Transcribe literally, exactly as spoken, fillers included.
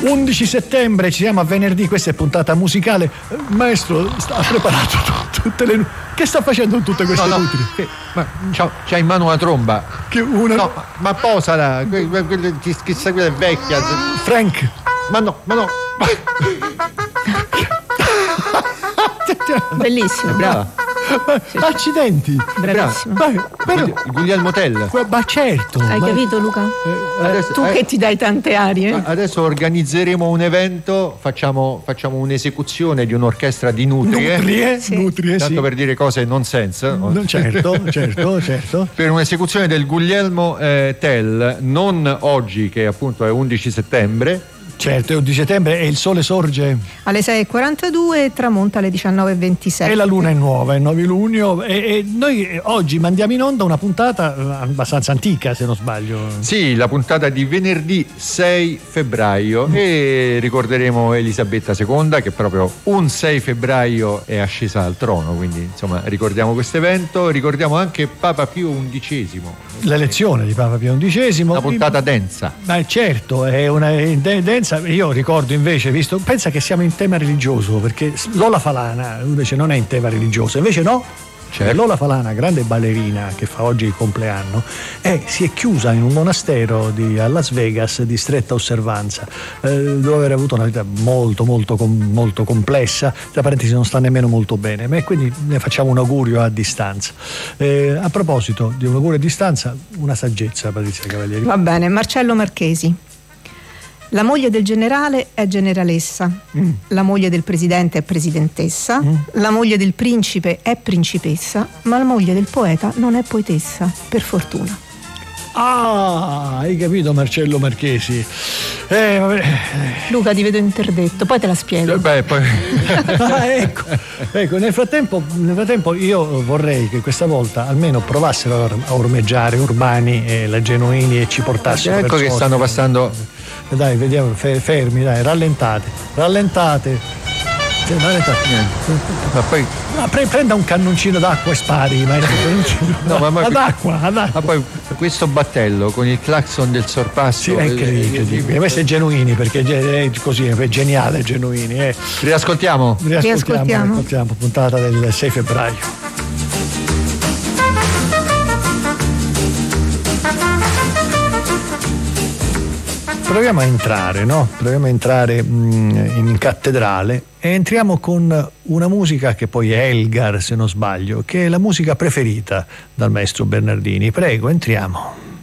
undici settembre, ci siamo a venerdì, questa è puntata musicale. Maestro, ha preparato t- tutte le. Che sta facendo con tutte queste no, no. nutrie? Che, ma c'ha, c'ha in mano una tromba. Che una. No, ma, ma posala, que, que, que, chissà quella è vecchia. Frank. Ma no, ma no. Bellissimo, brava. Ma, accidenti. Bravissimo. Ma, però, Il Guglielmo Tell. ma certo. Hai ma, capito, Luca? Eh, adesso, Tu eh, che ti dai tante arie. Adesso organizzeremo un evento, facciamo, facciamo un'esecuzione di un'orchestra di nutrie. Nutrie, Sì. nutrie, Tanto sì. per dire cose non sense. No, certo, certo, certo. Per un'esecuzione del Guglielmo eh, Tell, non oggi che appunto è undici settembre. Certo, è undici settembre e il sole sorge Alle sei e quarantadue e tramonta alle diciannove e ventisette. e la luna è nuova, è nove luglio e, e noi oggi mandiamo in onda una puntata abbastanza antica, se non sbaglio. Sì, la puntata di venerdì sei febbraio e ricorderemo Elisabetta seconda che proprio un sei febbraio è ascesa al trono, quindi insomma ricordiamo questo evento, ricordiamo anche Papa Pio undicesimo. L'elezione di Papa Pio undicesimo. Una puntata densa. Ma certo, è una è de- densa. Io ricordo invece, visto, pensa che siamo in tema religioso, perché Lola Falana invece non è in tema religioso, invece no. Certo. Lola Falana, grande ballerina che fa oggi il compleanno, è, si è chiusa in un monastero di, a Las Vegas di stretta osservanza, eh, dove aver avuto una vita molto molto molto complessa, tra parentesi non sta nemmeno molto bene, ma quindi ne facciamo un augurio a distanza. Eh, a proposito di un augurio a distanza, una saggezza, Patrizia Cavalieri. Va bene, Marcello Marchesi. La moglie del generale è generalessa, mm. la moglie del presidente è presidentessa, mm. la moglie del principe è principessa, ma la moglie del poeta non è poetessa, per fortuna. Ah, hai capito, Marcello Marchesi? Eh, vabbè. Luca, ti vedo interdetto, poi te la spiego. Eh, beh, poi... ah, ecco, ecco nel, frattempo, nel frattempo io vorrei che questa volta almeno provassero a ormeggiare Urbani e la Genuini e ci portassero. Ecco che stanno passando. Dai, vediamo, fermi, dai, rallentate, rallentate. rallentate. Ma poi. Ma pre- prenda un cannoncino d'acqua e spari, maestro. No, ma, ma ad acqua, ad acqua. Ma poi questo battello con il clacson del sorpasso. Sì, è incredibile. Questo è Genuini, perché è così, è geniale Genuini. Eh. Riascoltiamo. Riascoltiamo, Riascoltiamo. riascoltiamo, puntata del sei febbraio. Proviamo a entrare, no? Proviamo a entrare mh, in cattedrale e entriamo con una musica che poi è Elgar, se non sbaglio, che è la musica preferita dal maestro Bernardini. Prego, entriamo.